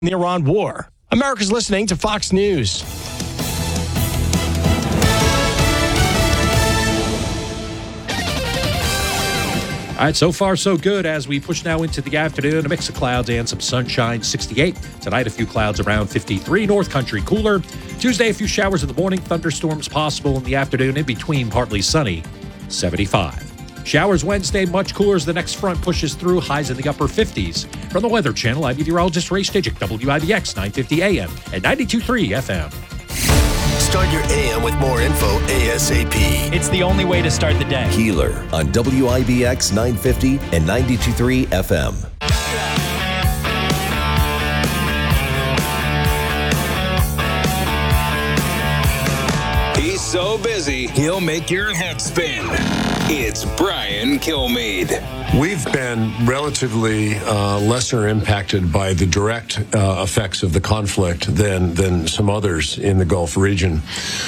the Iran war. America's listening to Fox News. All right, so far so good as we push now into the afternoon. A mix of clouds and some sunshine, 68. Tonight, a few clouds around 53. North Country cooler. Tuesday, a few showers in the morning. Thunderstorms possible in the afternoon. In between, partly sunny, 75. Showers Wednesday, much cooler as the next front pushes through. Highs in the upper 50s. From the Weather Channel, I'm meteorologist Ray Stidgick, WIBX 950 AM and 92.3 FM. Start your AM with more info ASAP. It's the only way to start the day. Keeler on WIBX 950 and 92.3 FM. He's so busy, he'll make your head spin. It's Brian Kilmeade. We've been relatively lesser impacted by the direct effects of the conflict than some others in the Gulf region.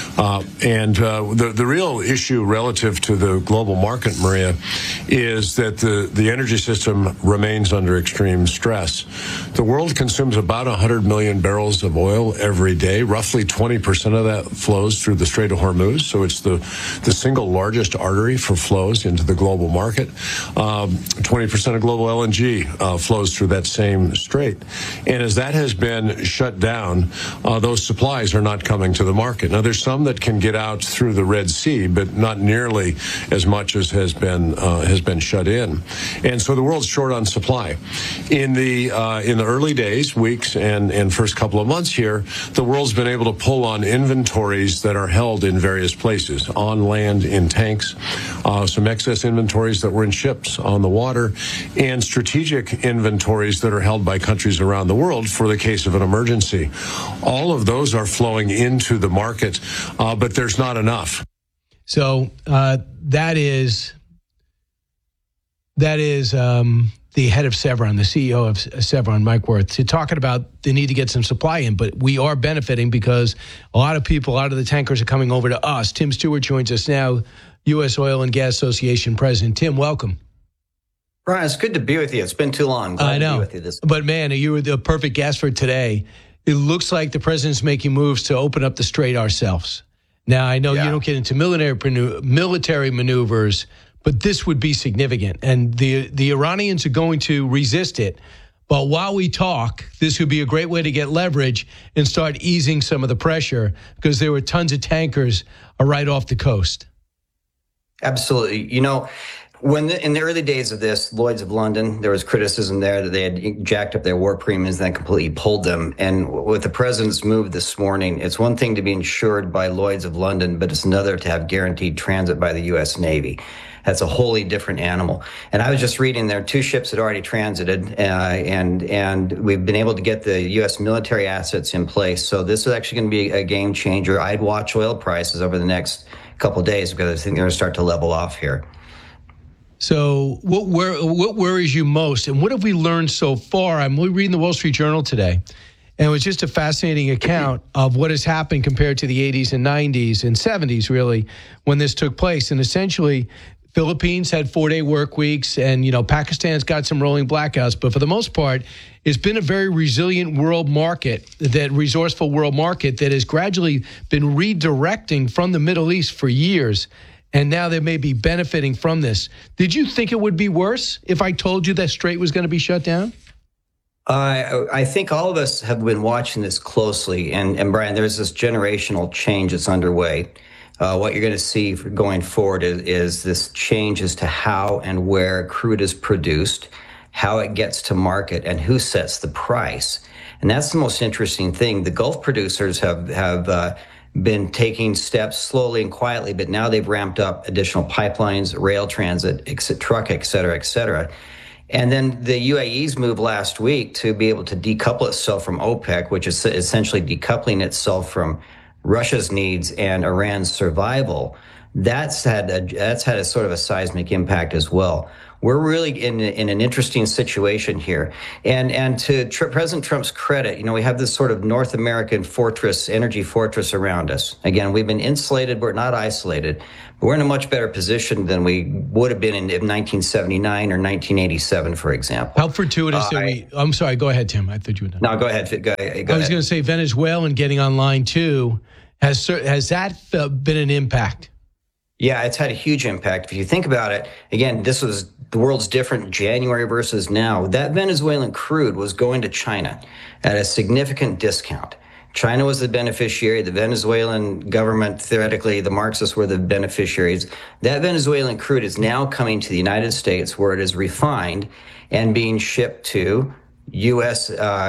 The real issue relative to the global market, Maria, is that the energy system remains under extreme stress. The world consumes about 100 million barrels of oil every day. Roughly 20% of that flows through the Strait of Hormuz, so it's the single largest artery for flows into the global market. 20% of global LNG flows through that same strait. And as that has been shut down, those supplies are not coming to the market. Now, there's some that can get out through the Red Sea, but not nearly as much as has been shut in. And so the world's short on supply. In the early days, weeks, and first couple of months here, the world's been able to pull on inventories that are held in various places, on land, in tanks, some excess inventories that were in ships on the water, and strategic inventories that are held by countries around the world for the case of an emergency. All of those are flowing into the market, but there's not enough. So that is the head of Chevron, the CEO of Chevron, Mike Wirth, talking about the need to get some supply in, but we are benefiting because a lot of the tankers are coming over to us. Tim Stewart joins us now, U.S. Oil and Gas Association president. Tim, welcome. Brian, it's good to be with you. It's been too long. I know. To be with you this but man, you were the perfect guest for today. It looks like the president's making moves to open up the strait ourselves. Now, I know you don't get into military maneuvers, but this would be significant. And the Iranians are going to resist it. But while we talk, this would be a great way to get leverage and start easing some of the pressure because there were tons of tankers right off the coast. Absolutely. You know, in the early days of this, Lloyd's of London, there was criticism there that they had jacked up their war premiums and then completely pulled them. And with the president's move this morning, it's one thing to be insured by Lloyd's of London, but it's another to have guaranteed transit by the U.S. Navy. That's a wholly different animal. And I was just reading there, 2 ships had already transited, and we've been able to get the U.S. military assets in place. So this is actually going to be a game changer. I'd watch oil prices over the next couple of days because I think they're going to start to level off here. So what worries you most, and what have we learned so far? I'm reading the Wall Street Journal today, and it was just a fascinating account of what has happened compared to the 80s and 90s and 70s, really, when this took place. And essentially, Philippines had 4-day work weeks, and, Pakistan's got some rolling blackouts. But for the most part, it's been a very resilient world market, that resourceful world market that has gradually been redirecting from the Middle East for years. And now they may be benefiting from this. Did you think it would be worse if I told you that strait was going to be shut down? I think all of us have been watching this closely. And Brian, there's this generational change that's underway. What you're going to see going forward is this change as to how and where crude is produced, how it gets to market, and who sets the price. And that's the most interesting thing. The Gulf producers have been taking steps slowly and quietly, but now they've ramped up additional pipelines, rail transit, truck, et cetera, et cetera. And then the UAE's move last week to be able to decouple itself from OPEC, which is essentially decoupling itself from Russia's needs and Iran's survival, that's had a sort of a seismic impact as well. We're really in an interesting situation here. And to President Trump's credit, we have this sort of North American fortress, energy fortress around us. Again, we've been insulated, we're not isolated. But we're in a much better position than we would have been in 1979 or 1987, for example. How fortuitous that I'm sorry, go ahead, Tim. I thought you were done. No, go ahead. I was going to say Venezuela and getting online, too. Has that been an impact? Yeah, it's had a huge impact. If you think about it, again, this was the world's different January versus now. That Venezuelan crude was going to China at a significant discount. China was the beneficiary. The Venezuelan government, theoretically, the Marxists were the beneficiaries. That Venezuelan crude is now coming to the United States, where it is refined and being shipped to U.S.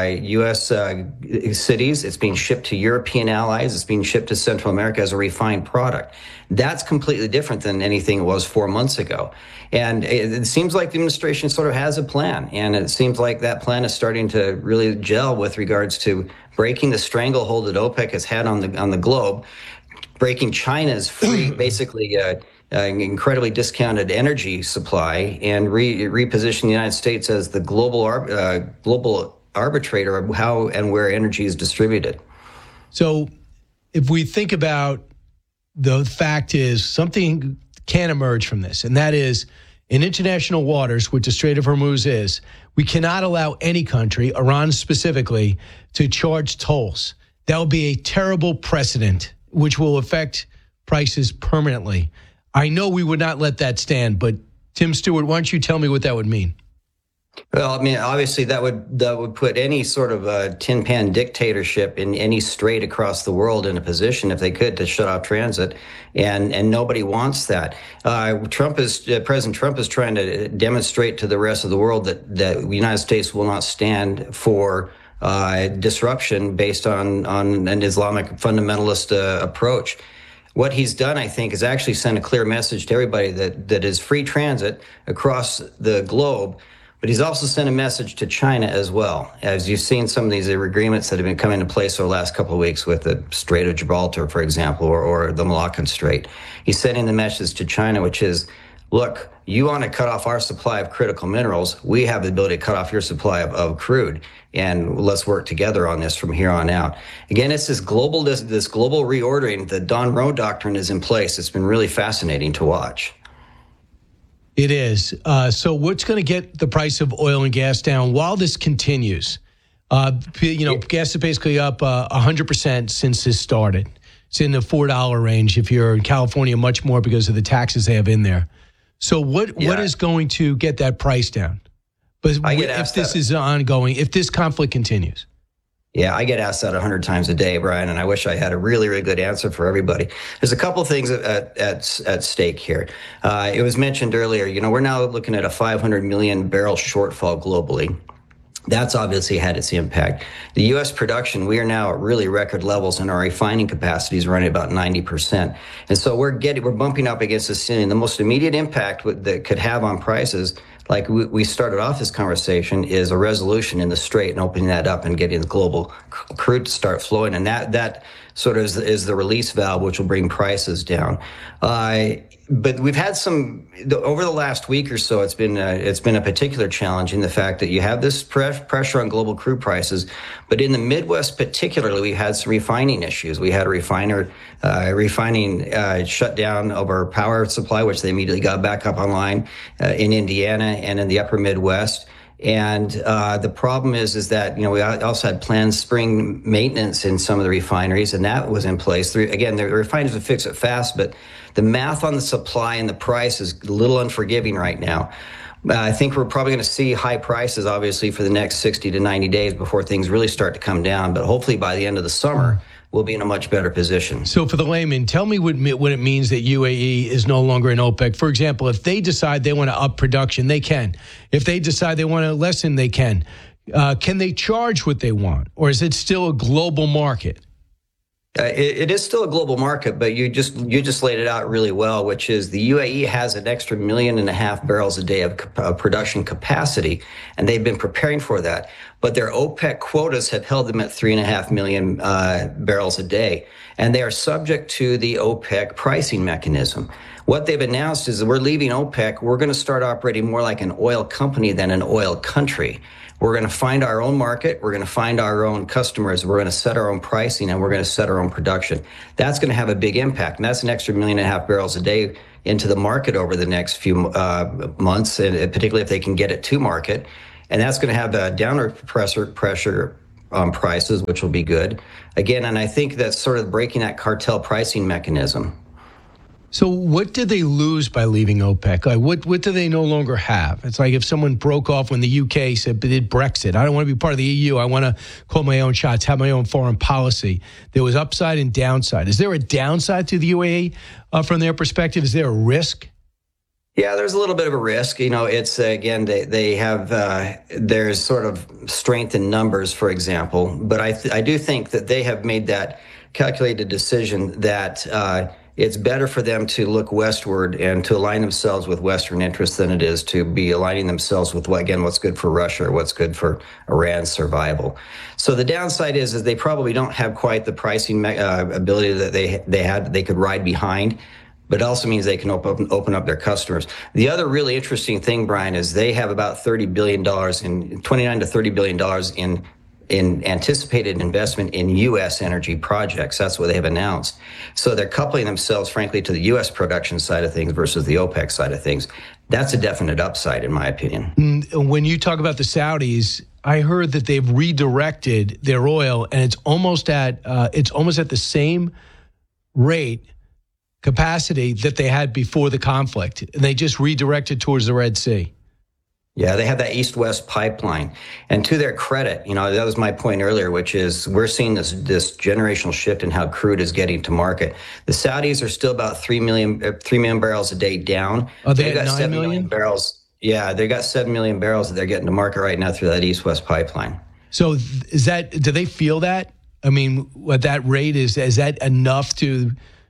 cities. It's being shipped to European allies. It's being shipped to Central America as a refined product. That's completely different than anything it was 4 months ago. And it seems like the administration sort of has a plan. And it seems like that plan is starting to really gel with regards to breaking the stranglehold that OPEC has had on the globe, breaking China's free, basically incredibly discounted energy supply, and repositioning the United States as the global arbitrator of how and where energy is distributed. So if we think about the fact is something can emerge from this, and that is in international waters, which the Strait of Hormuz is, we cannot allow any country, Iran specifically, to charge tolls. That will be a terrible precedent, which will affect prices permanently. I know we would not let that stand, but Tim Stewart, why don't you tell me what that would mean? Well, I mean, obviously that would put any sort of tin pan dictatorship in any strait across the world in a position, if they could, to shut off transit, and nobody wants that. President Trump is trying to demonstrate to the rest of the world that the United States will not stand for disruption based on an Islamic fundamentalist approach. What he's done, I think, is actually send a clear message to everybody that is free transit across the globe. But he's also sent a message to China as well. As you've seen some of these agreements that have been coming into place over the last couple of weeks with the Strait of Gibraltar, for example, or the Malaccan Strait. He's sending the message to China, which is, look, you want to cut off our supply of critical minerals. We have the ability to cut off your supply of crude. And let's work together on this from here on out. Again, it's this global reordering. The Don Rowe doctrine is in place. It's been really fascinating to watch. It is. So what's going to get the price of oil and gas down while this continues? Gas is basically up 100% since this started. It's in the $4 range. If you're in California, much more because of the taxes they have in there. So what is going to get that price down? But if this is ongoing, if this conflict continues? Yeah, I get asked that 100 times a day, Brian, and I wish I had a really, really good answer for everybody. There's a couple of things at stake here. It was mentioned earlier, we're now looking at a 500 million barrel shortfall globally. That's obviously had its impact. The U.S. production, we are now at really record levels, and our refining capacity is running about 90%. And so we're bumping up against the ceiling. The most immediate impact that could have on prices, like we started off this conversation, is a resolution in the Strait and opening that up and getting the global crude to start flowing. And that sort of is the release valve, which will bring prices down. But we've had over the last week or so, it's been a particular challenge in the fact that you have this pressure on global crude prices. But in the Midwest particularly, we had some refining issues. We had a refining shut down of our power supply, which they immediately got back up online in Indiana and in the upper Midwest. And the problem is that, we also had planned spring maintenance in some of the refineries, and that was in place. Again, the refineries would fix it fast, but the math on the supply and the price is a little unforgiving right now. I think we're probably going to see high prices, obviously, for the next 60 to 90 days before things really start to come down. But hopefully by the end of the summer, we'll be in a much better position. So for the layman, tell me what it means that UAE is no longer in OPEC. For example, if they decide they want to up production, they can. If they decide they want to lessen, they can. Can they charge what they want? Or is it still a global market? It is still a global market, but you just laid it out really well, which is the UAE has an extra 1.5 million barrels a day of production capacity, and they've been preparing for that. But their OPEC quotas have held them at 3.5 million barrels a day, and they are subject to the OPEC pricing mechanism. What they've announced is that we're leaving OPEC. We're going to start operating more like an oil company than an oil country. We're going to find our own market. We're going to find our own customers. We're going to set our own pricing, and we're going to set our own production. That's going to have a big impact, and that's an extra 1.5 million barrels a day into the market over the next few months, and particularly if they can get it to market. And that's going to have a downward pressure on prices, which will be good. Again, and I think that's sort of breaking that cartel pricing mechanism. So what did they lose by leaving OPEC? Like what do they no longer have? It's like if someone broke off when the UK did Brexit. I don't want to be part of the EU. I want to call my own shots, have my own foreign policy. There was upside and downside. Is there a downside to the UAE from their perspective? Is there a risk? Yeah, there's a little bit of a risk. You know, it's again, they have there's sort of strength in numbers, for example. But I do think that they have made that calculated decision that it's better for them to look westward and to align themselves with Western interests than it is to be aligning themselves with, what's good for Russia or what's good for Iran's survival. So the downside is they probably don't have quite the pricing ability that they could ride behind, but it also means they can open up their customers. The other really interesting thing, Brian, is they have about $29 to $30 billion in anticipated investment in U.S. energy projects. That's what they have announced. So they're coupling themselves, frankly, to the U.S. production side of things versus the OPEC side of things. That's a definite upside, in my opinion. When you talk about the Saudis, I heard that they've redirected their oil, and it's almost at the same rate capacity that they had before the conflict. And they just redirected towards the Red Sea. Yeah, they have that east-west pipeline. And to their credit, that was my point earlier, which is we're seeing this generational shift in how crude is getting to market. The Saudis are still about 3 million barrels a day down. Oh, they've got 9 million barrels. Yeah, they got 7 million barrels that they're getting to market right now through that east-west pipeline. So do they feel that? I mean, what that rate is that enough to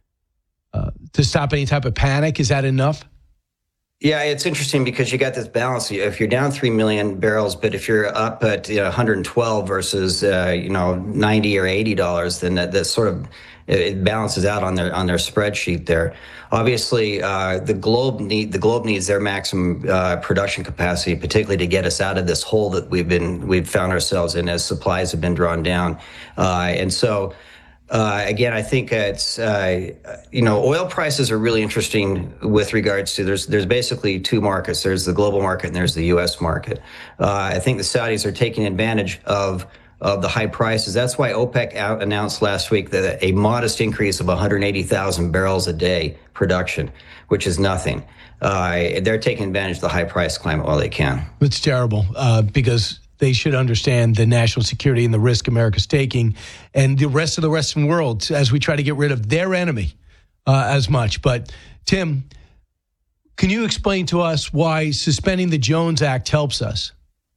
stop any type of panic? Is that enough? Yeah, it's interesting because you got this balance. If you're down 3 million barrels, but if you're up at 112 versus 90 or $80, then that sort of it balances out on their spreadsheet there. Obviously, the globe needs their maximum production capacity, particularly to get us out of this hole that we've found ourselves in as supplies have been drawn down, and so. Again, I think it's, oil prices are really interesting with regards to there's basically two markets. There's the global market and there's the U.S. market. I think the Saudis are taking advantage of the high prices. That's why OPEC announced last week that a modest increase of 180,000 barrels a day production, which is nothing. They're taking advantage of the high price climate while they can. It's terrible because they should understand the national security and the risk America's taking and the rest of the Western world as we try to get rid of their enemy as much. But, Tim, can you explain to us why suspending the Jones Act helps us?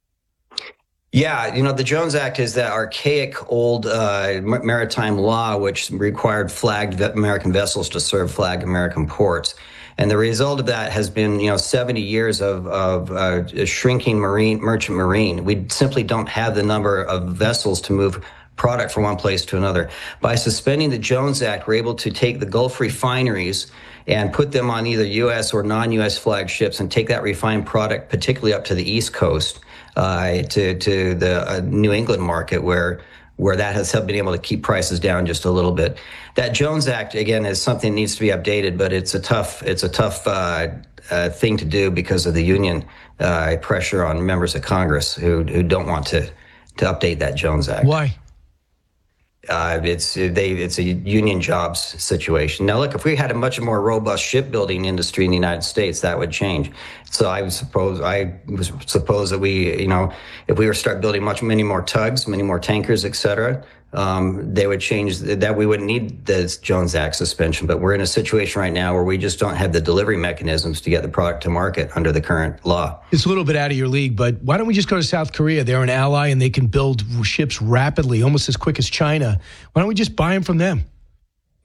Yeah, the Jones Act is that archaic old maritime law which required flagged American vessels to serve flagged American ports. And the result of that has been, 70 years of shrinking merchant marine. We simply don't have the number of vessels to move product from one place to another. By suspending the Jones Act, we're able to take the Gulf refineries and put them on either U.S. or non-U.S. flagged ships and take that refined product, particularly up to the East Coast, to the New England market where that has been able to keep prices down just a little bit. That Jones Act, again, is something that needs to be updated, but it's a tough thing to do because of the union pressure on members of Congress who don't want to update that Jones Act. Why? It's a union jobs situation. Now, look, if we had a much more robust shipbuilding industry in the United States, that would change. So I suppose that we, if we were to start building many more tugs, many more tankers, et cetera, they would change that. We wouldn't need the Jones Act suspension. But we're in a situation right now where we just don't have the delivery mechanisms to get the product to market under the current law. It's a little bit out of your league, but why don't we just go to South Korea? They're an ally and they can build ships rapidly, almost as quick as China. Why don't we just buy them from them?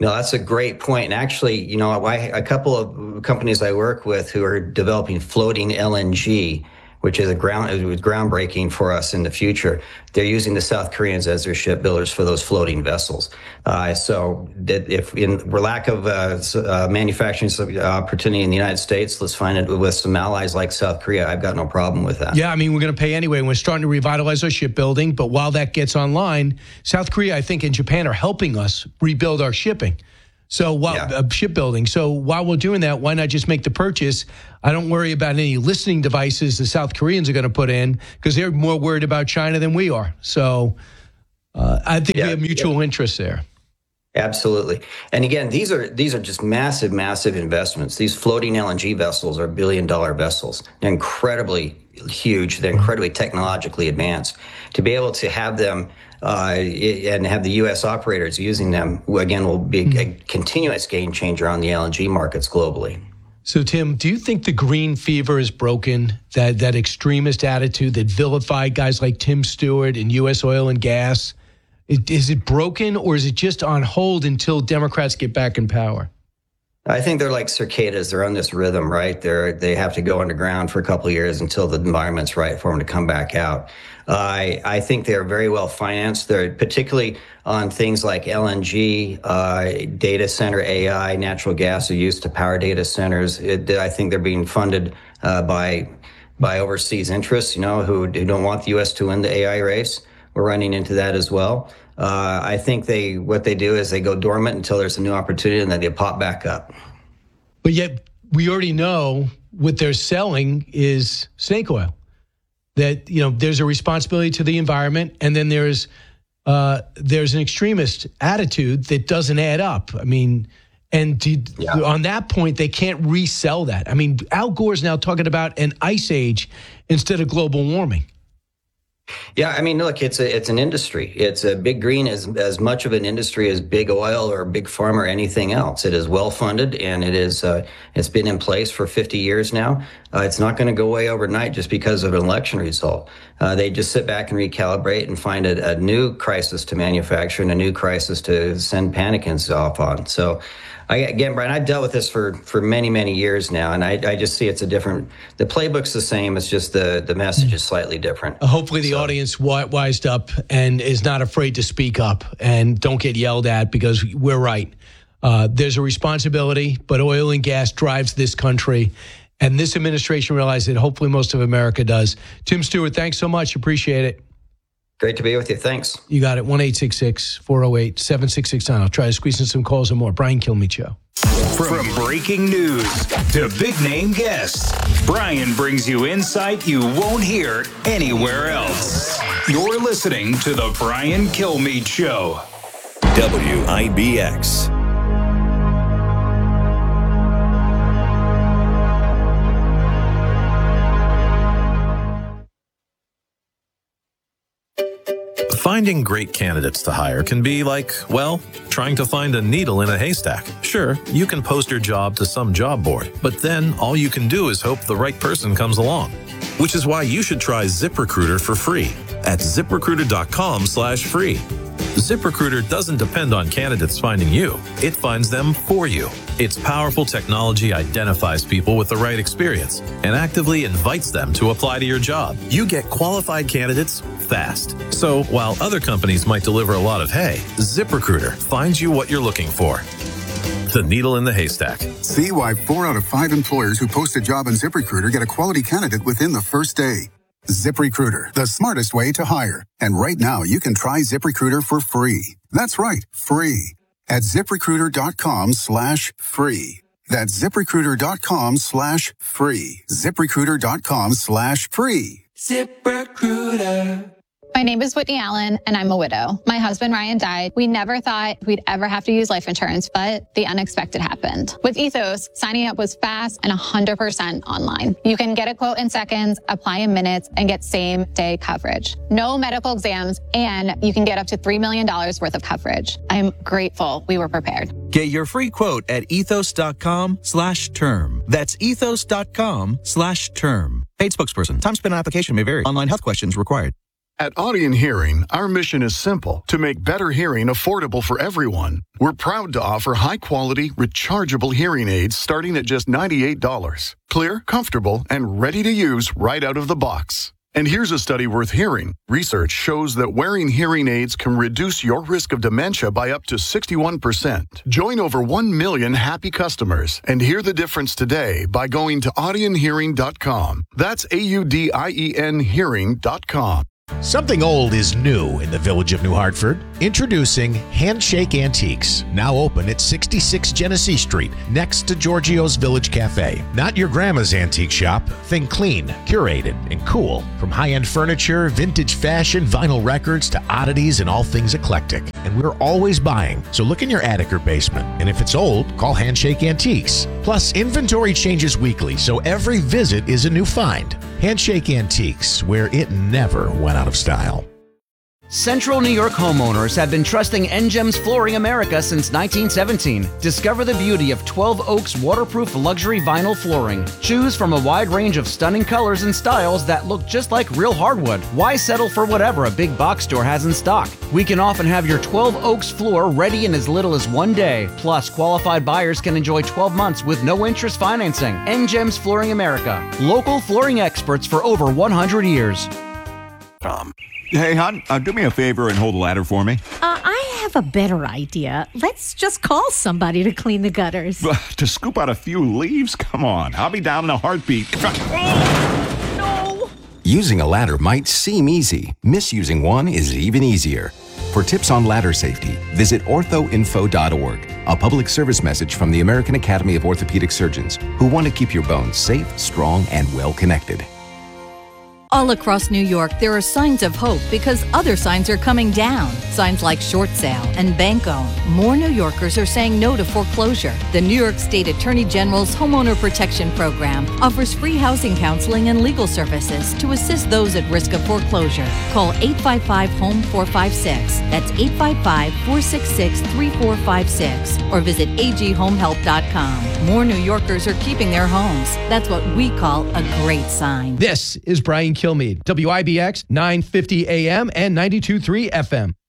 No, that's a great point. And actually, you know, a couple of companies I work with who are developing floating LNG, which is groundbreaking for us in the future. They're using the South Koreans as their shipbuilders for those floating vessels. So that if we're lack of manufacturing opportunity in the United States, let's find it with some allies like South Korea. I've got no problem with that. Yeah, I mean, we're going to pay anyway. We're starting to revitalize our shipbuilding. But while that gets online, South Korea, I think, and Japan are helping us rebuild our shipping. So shipbuilding. So while we're doing that, why not just make the purchase? I don't worry about any listening devices the South Koreans are going to put in because they're more worried about China than we are. So I think we have mutual interests there. Absolutely. And again, these are just massive, massive investments. These floating LNG vessels are billion-dollar vessels. They're incredibly huge. They're incredibly technologically advanced. To be able to have them and have the U.S. operators using them, again, will be a continuous game changer on the LNG markets globally. So, Tim, do you think the green fever is broken, that extremist attitude that vilified guys like Tim Stewart and U.S. oil and gas? Is it broken, or is it just on hold until Democrats get back in power? I think they're like cicadas. They're on this rhythm, right? They have to go underground for a couple of years until the environment's right for them to come back out. I think they're very well financed. They're particularly on things like LNG, data center AI, natural gas are used to power data centers. I think they're being funded by overseas interests, who don't want the U.S. to win the AI race. We're running into that as well. I think what they do is they go dormant until there's a new opportunity, and then they pop back up. But yet we already know what they're selling is snake oil. That there's a responsibility to the environment, and then there's an extremist attitude that doesn't add up. I mean, on that point, they can't resell that. I mean, Al Gore's now talking about an ice age instead of global warming. Yeah, I mean, look, it's an industry. It's a big green as much of an industry as big oil or big pharma or anything else. It is well funded, and it's been in place for 50 years now. It's not going to go away overnight just because of an election result. They just sit back and recalibrate and find a new crisis to manufacture and a new crisis to send panicans off on. So, again, Brian, I've dealt with this for many, many years now, and I just see the playbook's the same. It's just the message is slightly different. Hopefully the audience wised up and is not afraid to speak up and don't get yelled at because we're right. There's a responsibility, but oil and gas drives this country, and this administration realized it. Hopefully most of America does. Tim Stewart, thanks so much. Appreciate it. Great to be with you. Thanks. You got it. 1-866-408-7669. I'll try to squeeze in some calls and more. Brian Kilmeade Show. From breaking news to big name guests, Brian brings you insight you won't hear anywhere else. You're listening to The Brian Kilmeade Show. WIBX. Finding great candidates to hire can be like, well, trying to find a needle in a haystack. Sure, you can post your job to some job board, but then all you can do is hope the right person comes along. Which is why you should try ZipRecruiter for free at ZipRecruiter.com/free. ZipRecruiter doesn't depend on candidates finding you. It finds them for you. Its powerful technology identifies people with the right experience and actively invites them to apply to your job. You get qualified candidates fast. So while other companies might deliver a lot of hay, ZipRecruiter finds you what you're looking for. The needle in the haystack. See why 4 out of 5 employers who post a job on ZipRecruiter get a quality candidate within the first day. ZipRecruiter, the smartest way to hire. And right now, you can try ZipRecruiter for free. That's right, free. At ZipRecruiter.com/free. That's ZipRecruiter.com/free. ZipRecruiter.com/free. ZipRecruiter. My name is Whitney Allen, and I'm a widow. My husband, Ryan, died. We never thought we'd ever have to use life insurance, but the unexpected happened. With Ethos, signing up was fast and 100% online. You can get a quote in seconds, apply in minutes, and get same-day coverage. No medical exams, and you can get up to $3 million worth of coverage. I'm grateful we were prepared. Get your free quote at ethos.com/term. That's ethos.com/term. Paid spokesperson. Time spent on application may vary. Online health questions required. At Audion Hearing, our mission is simple: to make better hearing affordable for everyone. We're proud to offer high-quality, rechargeable hearing aids starting at just $98. Clear, comfortable, and ready to use right out of the box. And here's a study worth hearing. Research shows that wearing hearing aids can reduce your risk of dementia by up to 61%. Join over 1 million happy customers and hear the difference today by going to audionhearing.com. That's AUDIEN hearing.com. Something old is new in the village of New Hartford. Introducing Handshake Antiques, now open at 66 Genesee Street, next to Giorgio's Village Cafe. Not your grandma's antique shop. Think clean, curated, and cool. From high-end furniture, vintage fashion, vinyl records, to oddities and all things eclectic. And we're always buying, so look in your attic or basement. And if it's old, call Handshake Antiques. Plus, inventory changes weekly, so every visit is a new find. Handshake Antiques, where it never went out of style. Central New York homeowners have been trusting NGEMS Flooring America since 1917. Discover the beauty of 12 Oaks waterproof luxury vinyl flooring. Choose from a wide range of stunning colors and styles that look just like real hardwood. Why settle for whatever a big box store has in stock? We can often have your 12 Oaks floor ready in as little as 1 day. Plus, qualified buyers can enjoy 12 months with no interest financing. NGEMS Flooring America. Local flooring experts for over 100 years. Hey, hon, do me a favor and hold the ladder for me. I have a better idea. Let's just call somebody to clean the gutters. To scoop out a few leaves? Come on, I'll be down in a heartbeat. No! Using a ladder might seem easy. Misusing one is even easier. For tips on ladder safety, visit orthoinfo.org. A public service message from the American Academy of Orthopedic Surgeons, who want to keep your bones safe, strong, and well-connected. All across New York, there are signs of hope because other signs are coming down. Signs like short sale and bank own. More New Yorkers are saying no to foreclosure. The New York State Attorney General's Homeowner Protection Program offers free housing counseling and legal services to assist those at risk of foreclosure. Call 855-HOME-456. That's 855-466-3456. Or visit aghomehelp.com. More New Yorkers are keeping their homes. That's what we call a great sign. This is Brian Kilmeade, WIBX 950 AM and 92.3 FM.